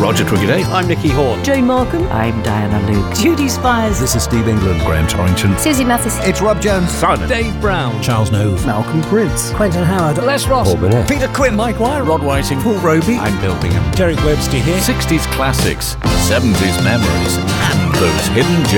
Roger Twiggy. I'm Nicky Horn. Jane Markham. I'm Diana Luke. Judy Spires. This is Steve England. Graham Torrington. Susie Mathis. It's Rob Jones. Simon. Dave Brown. Charles Nove. Malcolm Prince. Quentin Howard. Les Ross. Paul Burnett. Peter Quinn. Mike Wire. Rod Whiting. Paul Roby. I'm Bill Bingham. Derek Webster here. 60s classics, 70s memories, and those hidden gems.